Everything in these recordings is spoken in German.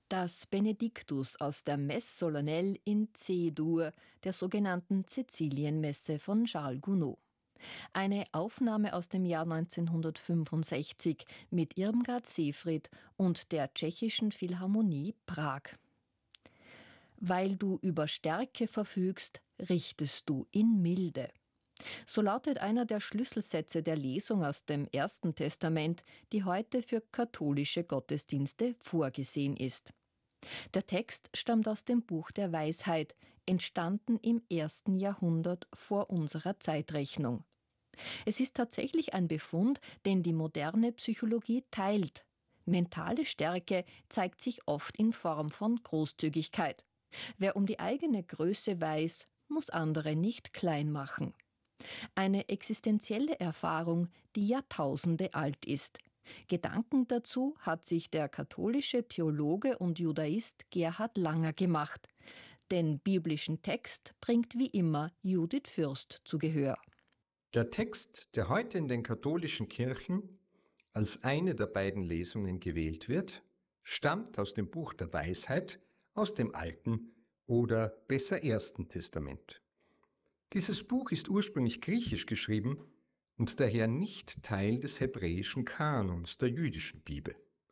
Das Benediktus aus der Messe solennelle in C-Dur, der sogenannten Cäcilienmesse von Charles Gounod. Eine Aufnahme aus dem Jahr 1965 mit Irmgard Seefried und der Tschechischen Philharmonie Prag. Weil du über Stärke verfügst, richtest du in Milde. So lautet einer der Schlüsselsätze der Lesung aus dem Ersten Testament, die heute für katholische Gottesdienste vorgesehen ist. Der Text stammt aus dem Buch der Weisheit, entstanden im 1. Jahrhundert vor unserer Zeitrechnung. Es ist tatsächlich ein Befund, den die moderne Psychologie teilt. Mentale Stärke zeigt sich oft in Form von Großzügigkeit. Wer um die eigene Größe weiß, muss andere nicht klein machen. Eine existenzielle Erfahrung, die Jahrtausende alt ist. Gedanken dazu hat sich der katholische Theologe und Judaist Gerhard Langer gemacht. Den biblischen Text bringt wie immer Judith Fürst zu Gehör. Der Text, der heute in den katholischen Kirchen als eine der beiden Lesungen gewählt wird, stammt aus dem Buch der Weisheit aus dem Alten oder besser Ersten Testament. Dieses Buch ist ursprünglich griechisch geschrieben und daher nicht Teil des hebräischen Kanons der jüdischen Bibel.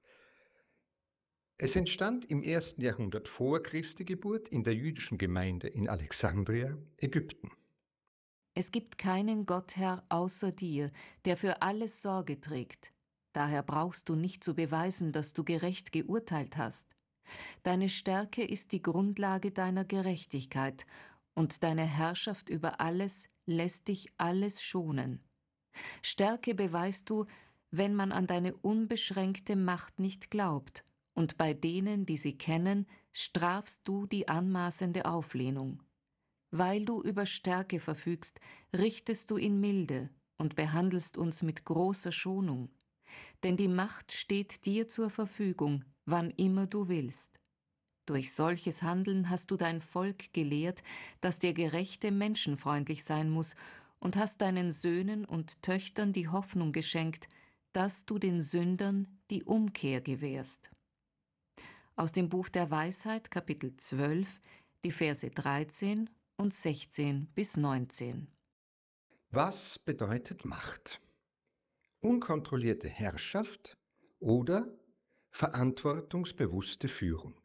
Es entstand im 1. Jahrhundert vor Christi Geburt in der jüdischen Gemeinde in Alexandria, Ägypten. Es gibt keinen Gott, Herr, außer dir, der für alles Sorge trägt. Daher brauchst du nicht zu beweisen, dass du gerecht geurteilt hast. Deine Stärke ist die Grundlage deiner Gerechtigkeit, und deine Herrschaft über alles lässt dich alles schonen. Stärke beweist du, wenn man an deine unbeschränkte Macht nicht glaubt, und bei denen, die sie kennen, strafst du die anmaßende Auflehnung. Weil du über Stärke verfügst, richtest du in Milde und behandelst uns mit großer Schonung. Denn die Macht steht dir zur Verfügung, wann immer du willst. Durch solches Handeln hast du dein Volk gelehrt, dass der Gerechte menschenfreundlich sein muss, und hast deinen Söhnen und Töchtern die Hoffnung geschenkt, dass du den Sündern die Umkehr gewährst. Aus dem Buch der Weisheit, Kapitel 12, die Verse 13 und 16 bis 19. Was bedeutet Macht? Unkontrollierte Herrschaft oder verantwortungsbewusste Führung?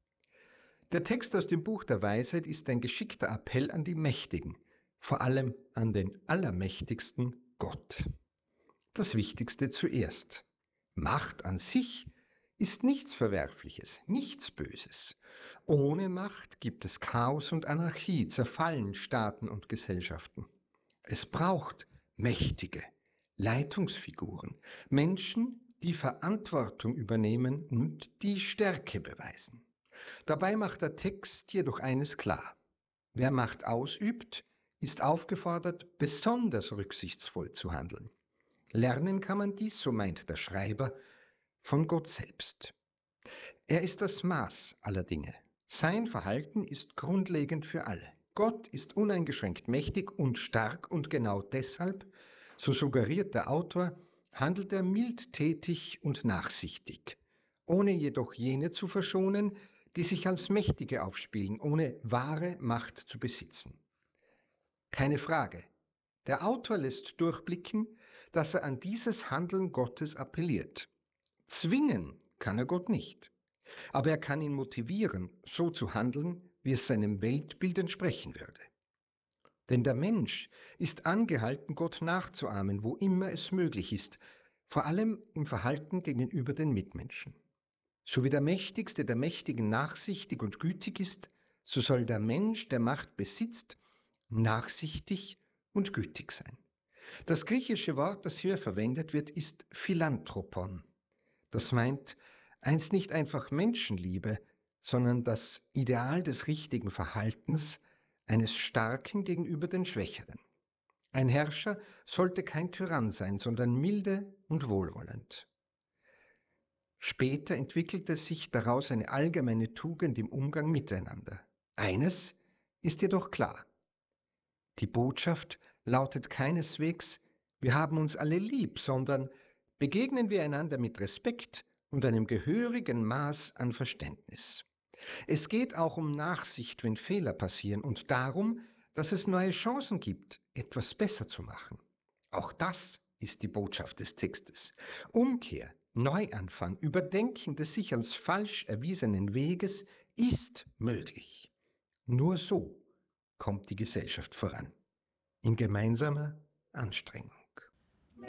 Der Text aus dem Buch der Weisheit ist ein geschickter Appell an die Mächtigen, vor allem an den allermächtigsten Gott. Das Wichtigste zuerst. Macht an sich ist nichts Verwerfliches, nichts Böses. Ohne Macht gibt es Chaos und Anarchie, zerfallen Staaten und Gesellschaften. Es braucht mächtige Leitungsfiguren, Menschen, die Verantwortung übernehmen und die Stärke beweisen. Dabei macht der Text jedoch eines klar. Wer Macht ausübt, ist aufgefordert, besonders rücksichtsvoll zu handeln. Lernen kann man dies, so meint der Schreiber, von Gott selbst. Er ist das Maß aller Dinge. Sein Verhalten ist grundlegend für alle. Gott ist uneingeschränkt mächtig und stark und genau deshalb, so suggeriert der Autor, handelt er mildtätig und nachsichtig, ohne jedoch jene zu verschonen, die sich als Mächtige aufspielen, ohne wahre Macht zu besitzen. Keine Frage. Der Autor lässt durchblicken, dass er an dieses Handeln Gottes appelliert. Zwingen kann er Gott nicht, aber er kann ihn motivieren, so zu handeln, wie es seinem Weltbild entsprechen würde. Denn der Mensch ist angehalten, Gott nachzuahmen, wo immer es möglich ist, vor allem im Verhalten gegenüber den Mitmenschen. So wie der Mächtigste der Mächtigen nachsichtig und gütig ist, so soll der Mensch, der Macht besitzt, nachsichtig und gütig sein. Das griechische Wort, das hier verwendet wird, ist Philanthropon. Das meint einst nicht einfach Menschenliebe, sondern das Ideal des richtigen Verhaltens eines Starken gegenüber den Schwächeren. Ein Herrscher sollte kein Tyrann sein, sondern milde und wohlwollend. Später entwickelte sich daraus eine allgemeine Tugend im Umgang miteinander. Eines ist jedoch klar. Die Botschaft lautet keineswegs, wir haben uns alle lieb, sondern begegnen wir einander mit Respekt und einem gehörigen Maß an Verständnis. Es geht auch um Nachsicht, wenn Fehler passieren und darum, dass es neue Chancen gibt, etwas besser zu machen. Auch das ist die Botschaft des Textes. Umkehr, Neuanfang, Überdenken des sich als falsch erwiesenen Weges ist möglich. Nur so kommt die Gesellschaft voran. In gemeinsamer Anstrengung.